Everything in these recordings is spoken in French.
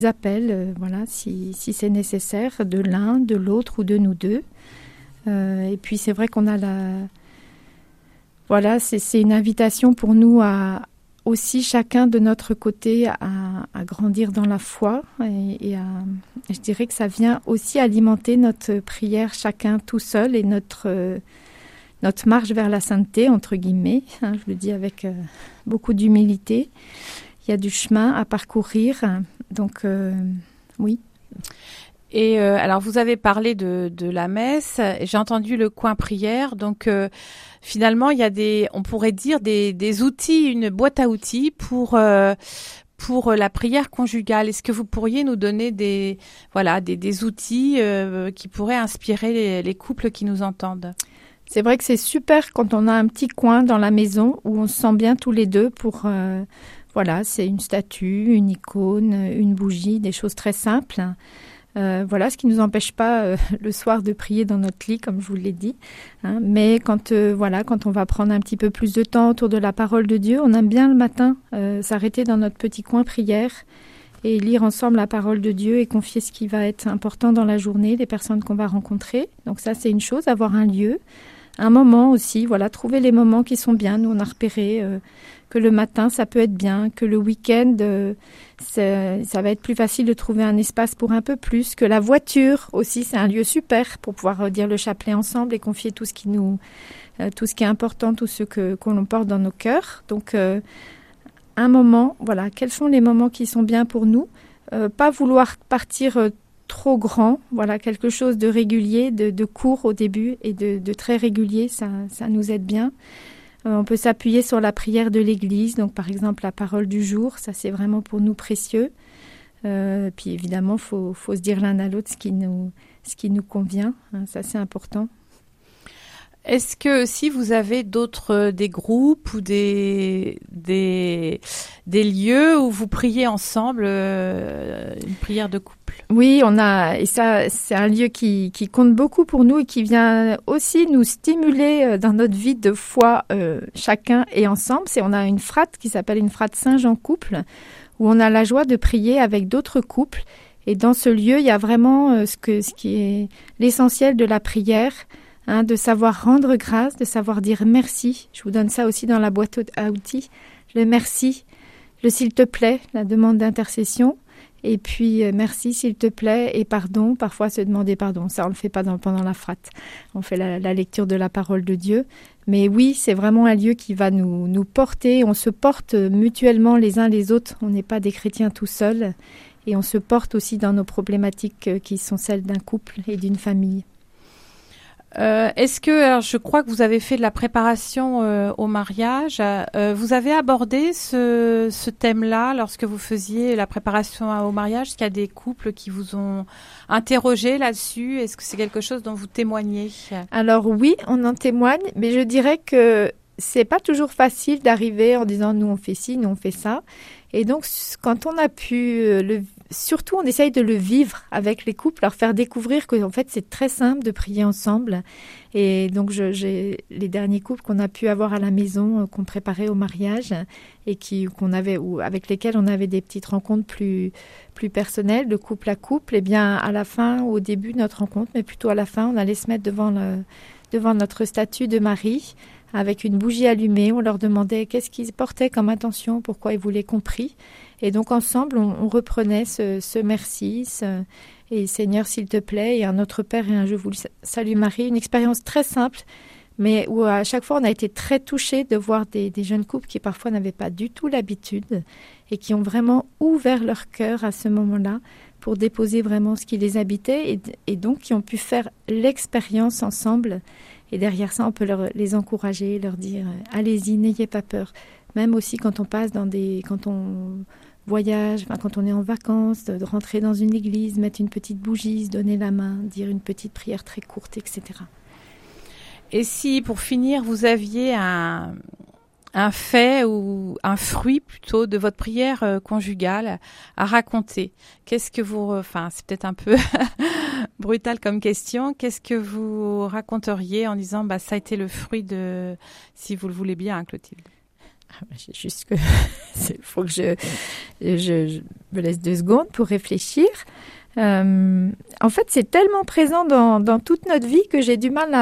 appels, voilà, si c'est nécessaire, de l'un, de l'autre ou de nous deux. Et puis c'est vrai qu'on a voilà, c'est une invitation pour nous à aussi chacun de notre côté à grandir dans la foi et je dirais que ça vient aussi alimenter notre prière chacun tout seul et notre marche vers la sainteté, entre guillemets, hein, je le dis avec beaucoup d'humilité. Il y a du chemin à parcourir, donc oui. Et alors, vous avez parlé de la messe, et j'ai entendu le coin prière. Donc, finalement, il y a on pourrait dire des outils, une boîte à outils pour la prière conjugale. Est-ce que vous pourriez nous donner des outils qui pourraient inspirer les couples qui nous entendent? C'est vrai que c'est super quand on a un petit coin dans la maison où on se sent bien tous les deux pour... voilà, c'est une statue, une icône, une bougie, des choses très simples. Voilà, ce qui ne nous empêche pas le soir de prier dans notre lit, comme je vous l'ai dit. Hein. Mais quand on va prendre un petit peu plus de temps autour de la parole de Dieu, on aime bien le matin s'arrêter dans notre petit coin prière et lire ensemble la parole de Dieu et confier ce qui va être important dans la journée, les personnes qu'on va rencontrer. Donc ça, c'est une chose, avoir un lieu. Un moment aussi, voilà, trouver les moments qui sont bien. Nous, on a repéré que le matin, ça peut être bien, que le week-end, ça va être plus facile de trouver un espace pour un peu plus, que la voiture aussi, c'est un lieu super pour pouvoir dire le chapelet ensemble et confier tout ce qui est important, tout ce qu'on porte dans nos cœurs. Donc, un moment, voilà, quels sont les moments qui sont bien pour nous ? Pas vouloir partir trop grand, voilà, quelque chose de régulier, de court au début et de très régulier, ça nous aide bien. On peut s'appuyer sur la prière de l'Église, donc par exemple la parole du jour, ça c'est vraiment pour nous précieux. Puis évidemment, faut se dire l'un à l'autre ce qui nous convient, hein, ça c'est important. Est-ce que si vous avez des groupes ou des lieux où vous priez ensemble, une prière de couple? Oui, et ça, c'est un lieu qui compte beaucoup pour nous et qui vient aussi nous stimuler dans notre vie de foi, chacun et ensemble. On a une frate qui s'appelle une frate Saint-Jean Couple, où on a la joie de prier avec d'autres couples. Et dans ce lieu, il y a vraiment ce qui est l'essentiel de la prière, hein, de savoir rendre grâce, de savoir dire merci. Je vous donne ça aussi dans la boîte à outils. Le merci, le s'il te plaît, la demande d'intercession. Et puis, merci, s'il te plaît, et pardon. Parfois, se demander pardon. Ça, on le fait pas pendant la frate. On fait la lecture de la parole de Dieu. Mais oui, c'est vraiment un lieu qui va nous porter. On se porte mutuellement les uns les autres. On n'est pas des chrétiens tout seuls. Et on se porte aussi dans nos problématiques qui sont celles d'un couple et d'une famille. Alors, je crois que vous avez fait de la préparation au mariage. Vous avez abordé ce thème-là lorsque vous faisiez la préparation au mariage. Est-ce qu'il y a des couples qui vous ont interrogé là-dessus? Est-ce que c'est quelque chose dont vous témoignez? Alors oui, on en témoigne, mais je dirais que c'est pas toujours facile d'arriver en disant nous on fait ci, nous on fait ça. Et donc quand on a pu surtout, on essaye de le vivre avec les couples, leur faire découvrir que en fait, c'est très simple de prier ensemble. Et donc, j'ai les derniers couples qu'on a pu avoir à la maison, qu'on préparait au mariage et avec lesquels on avait des petites rencontres plus personnelles, de couple à couple. Et bien, à la fin, au début de notre rencontre, mais plutôt à la fin, on allait se mettre devant notre statue de Marie avec une bougie allumée. On leur demandait qu'est-ce qu'ils portaient comme intention, pourquoi ils voulaient qu'on prie. Et donc ensemble, on reprenait ce merci, et Seigneur, s'il te plaît, et un Notre Père et un Je vous salue Marie. Une expérience très simple, mais où à chaque fois, on a été très touchés de voir des jeunes couples qui parfois n'avaient pas du tout l'habitude et qui ont vraiment ouvert leur cœur à ce moment-là pour déposer vraiment ce qui les habitait et donc qui ont pu faire l'expérience ensemble. Et derrière ça, on peut les encourager, leur dire « Allez-y, n'ayez pas peur ». Même aussi quand on passe quand on voyage, quand on est en vacances, de rentrer dans une église, mettre une petite bougie, se donner la main, dire une petite prière très courte, etc. Et si, pour finir, vous aviez un fait ou un fruit plutôt de votre prière conjugale à raconter, c'est peut-être un peu brutal comme question, qu'est-ce que vous raconteriez en disant ça a été le fruit de, si vous le voulez bien, hein, Clotilde? J'ai juste que il faut que je me laisse 2 secondes pour réfléchir. En fait, c'est tellement présent dans toute notre vie que j'ai du mal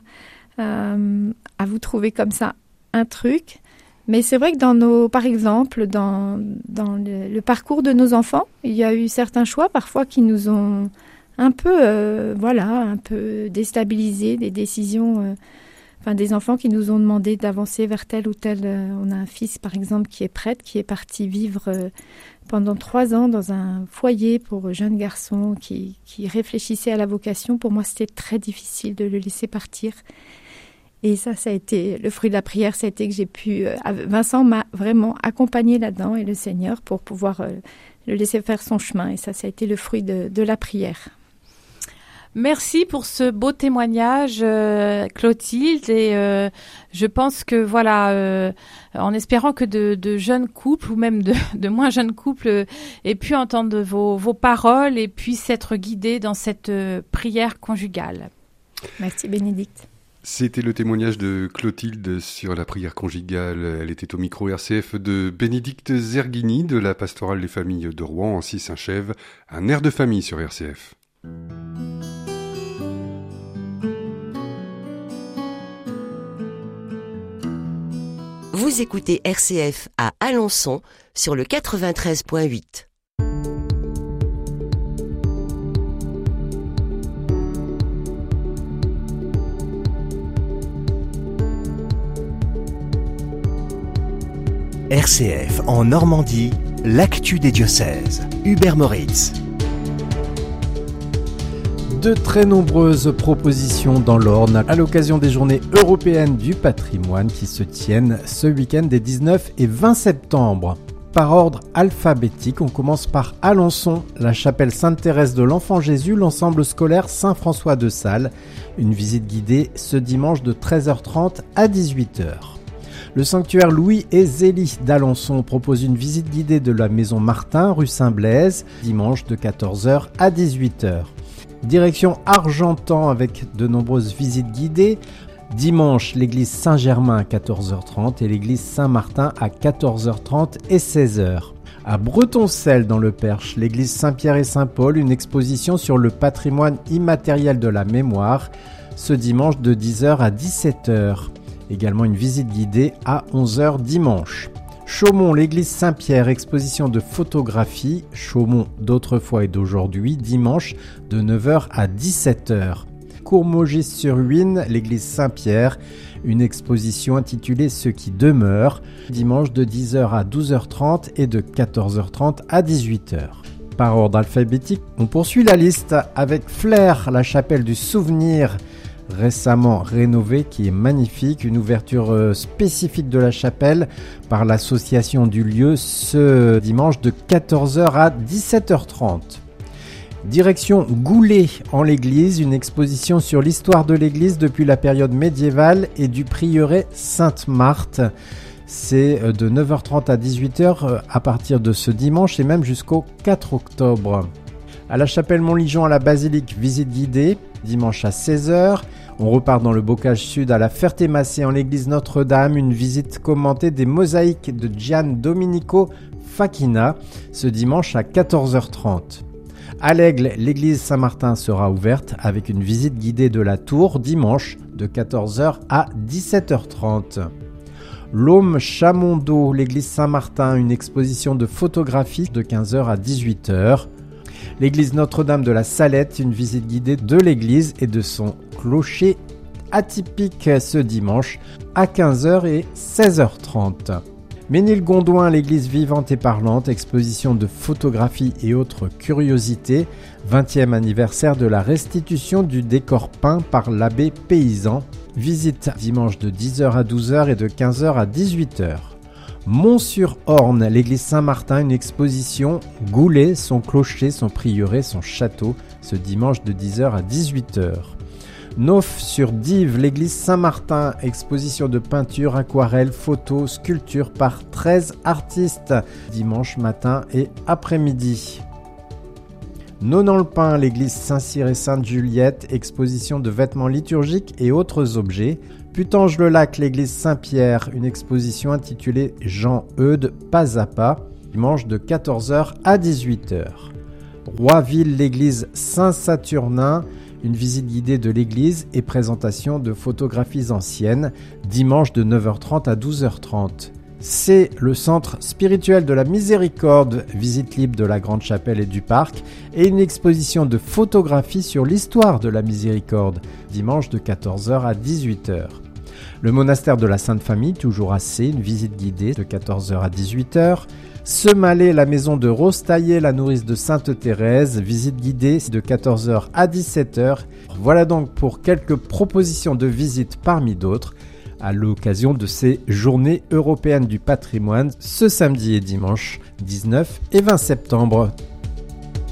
à vous trouver comme ça un truc. Mais c'est vrai que par exemple, dans le parcours de nos enfants, il y a eu certains choix parfois qui nous ont un peu déstabilisés, des décisions, des enfants qui nous ont demandé d'avancer vers tel ou tel. On a un fils, par exemple, qui est prêtre, qui est parti vivre pendant 3 ans dans un foyer pour jeunes garçons qui réfléchissaient à la vocation. Pour moi, c'était très difficile de le laisser partir. Et ça a été le fruit de la prière, ça a été que j'ai pu... Vincent m'a vraiment accompagné là-dedans et le Seigneur pour pouvoir le laisser faire son chemin. Et ça a été le fruit de la prière. Merci pour ce beau témoignage, Clotilde. Et je pense que en espérant que de jeunes couples ou même de moins jeunes couples aient pu entendre vos paroles et puissent être guidés dans cette prière conjugale. Merci Bénédicte. C'était le témoignage de Clotilde sur la prière conjugale. Elle était au micro RCF de Bénédicte Zerghini de la Pastorale des Familles de Rouen, Annecy-Saint-Chève. Un air de famille sur RCF. Vous écoutez RCF à Alençon sur le 93.8. RCF en Normandie, l'actu des diocèses. Hubert Moritz. De très nombreuses propositions dans l'Orne à l'occasion des Journées européennes du patrimoine qui se tiennent ce week-end des 19 et 20 septembre. Par ordre alphabétique, on commence par Alençon, la chapelle Sainte-Thérèse de l'Enfant Jésus, l'ensemble scolaire Saint-François de Sales. Une visite guidée ce dimanche de 13h30 à 18h. Le sanctuaire Louis et Zélie d'Alençon propose une visite guidée de la maison Martin, rue Saint-Blaise, dimanche de 14h à 18h. Direction Argentan avec de nombreuses visites guidées. Dimanche, l'église Saint-Germain à 14h30 et l'église Saint-Martin à 14h30 et 16h. À Bretoncelle dans le Perche, l'église Saint-Pierre et Saint-Paul, une exposition sur le patrimoine immatériel de la mémoire, ce dimanche de 10h à 17h. Également une visite guidée à 11h dimanche. Chaumont, l'église Saint-Pierre, exposition de photographie, Chaumont d'autrefois et d'aujourd'hui, dimanche de 9h à 17h. Courmaugis-sur-Huine, l'église Saint-Pierre, une exposition intitulée Ce qui demeure, dimanche de 10h à 12h30 et de 14h30 à 18h. Par ordre alphabétique, on poursuit la liste avec Flers, la chapelle du souvenir, récemment rénovée, qui est magnifique, une ouverture spécifique de la chapelle par l'association du lieu ce dimanche de 14h à 17h30. Direction Goulet en l'église, une exposition sur l'histoire de l'église depuis la période médiévale et du prieuré Sainte-Marthe. C'est de 9h30 à 18h à partir de ce dimanche et même jusqu'au 4 octobre. À la chapelle Montligeon à la basilique, visite guidée, dimanche à 16h. On repart dans le bocage sud à la Ferté-Massé en l'église Notre-Dame, une visite commentée des mosaïques de Gian Domenico Facchina, ce dimanche à 14h30. À l'Aigle, l'église Saint-Martin sera ouverte avec une visite guidée de la tour dimanche de 14h à 17h30. L'Aume Chamondeau, l'église Saint-Martin, une exposition de photographie de 15h à 18h. L'église Notre-Dame de la Salette, une visite guidée de l'église et de son clocher atypique ce dimanche à 15h et 16h30. Ménilgondouin, l'église vivante et parlante, exposition de photographies et autres curiosités, 20e anniversaire de la restitution du décor peint par l'abbé Paysan. Visite dimanche de 10h à 12h et de 15h à 18h. Mont-sur-Orne, l'église Saint-Martin, une exposition Goulet, son clocher, son prieuré, son château, ce dimanche de 10h à 18h. Neuf-sur-Dives, l'église Saint-Martin, exposition de peinture, aquarelle, photos, sculptures par 13 artistes, dimanche matin et après-midi. Nonant-le-Pin, l'église Saint-Cyr et Sainte-Juliette, exposition de vêtements liturgiques et autres objets. Putange-le-Lac, l'église Saint-Pierre, une exposition intitulée Jean-Eudes, pas à pas, dimanche de 14h à 18h. Roiville, l'église Saint-Saturnin, une visite guidée de l'église et présentation de photographies anciennes, dimanche de 9h30 à 12h30. C'est le centre spirituel de la Miséricorde, visite libre de la Grande Chapelle et du Parc, et une exposition de photographies sur l'histoire de la Miséricorde, dimanche de 14h à 18h. Le monastère de la Sainte Famille, toujours à C, une visite guidée de 14h à 18h. Semalé, la maison de Rose Taillé, la nourrice de Sainte-Thérèse, visite guidée de 14h à 17h. Voilà donc pour quelques propositions de visite parmi d'autres à l'occasion de ces Journées européennes du patrimoine ce samedi et dimanche 19 et 20 septembre.